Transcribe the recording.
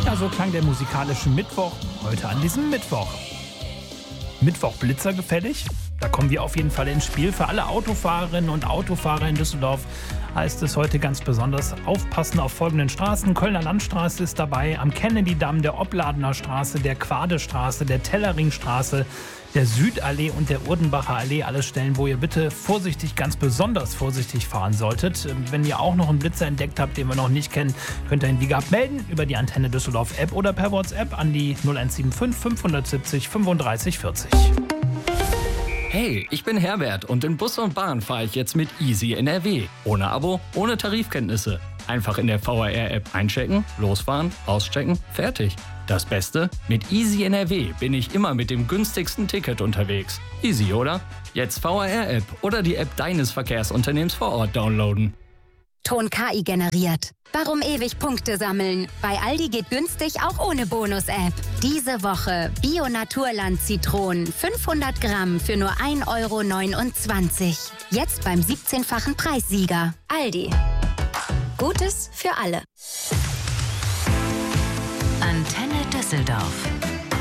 Ja, so klang der musikalische Mittwoch heute an diesem Mittwoch. Mittwoch Blitzer gefällig? Da kommen wir auf jeden Fall ins Spiel. Für alle Autofahrerinnen und Autofahrer in Düsseldorf heißt es heute ganz besonders aufpassen auf folgenden Straßen. Kölner Landstraße ist dabei, am Kennedy-Damm, der Opladener Straße, der Quadestraße, der Telleringstraße, der Südallee und der Urdenbacher Allee. Alles Stellen, wo ihr bitte vorsichtig, ganz besonders vorsichtig fahren solltet. Wenn ihr auch noch einen Blitzer entdeckt habt, den wir noch nicht kennen, könnt ihr ihn wie gehabt melden über die Antenne Düsseldorf App oder per WhatsApp an die 0175 570 35 40. Hey, ich bin Herbert und in Bus und Bahn fahre ich jetzt mit Easy NRW. Ohne Abo, ohne Tarifkenntnisse. Einfach in der VRR-App einchecken, losfahren, auschecken, fertig. Das Beste? Mit Easy NRW bin ich immer mit dem günstigsten Ticket unterwegs. Easy, oder? Jetzt VRR-App oder die App deines Verkehrsunternehmens vor Ort downloaden. Ton KI generiert. Warum ewig Punkte sammeln? Bei Aldi geht günstig auch ohne Bonus-App. Diese Woche Bio-Naturland Zitronen 500 Gramm für nur 1,29 €. Jetzt beim 17-fachen Preissieger. Aldi. Gutes für alle. Antenne Düsseldorf.